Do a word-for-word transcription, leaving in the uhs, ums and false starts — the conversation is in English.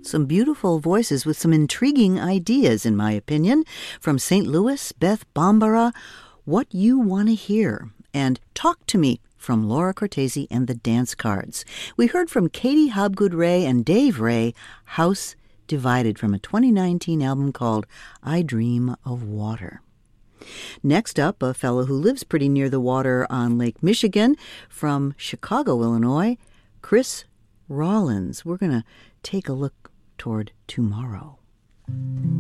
Some beautiful voices with some intriguing ideas, in my opinion. From Saint Louis, Beth Bambara, What You Want to Hear, and Talk to Me from Laura Cortese and the Dance Cards. We heard from Katie Hobgood Ray and Dave Ray, House Divided, from a twenty nineteen album called I Dream of Water. Next up, a fellow who lives pretty near the water on Lake Michigan, from Chicago, Illinois, Chris Rollins. We're going to take a look toward tomorrow.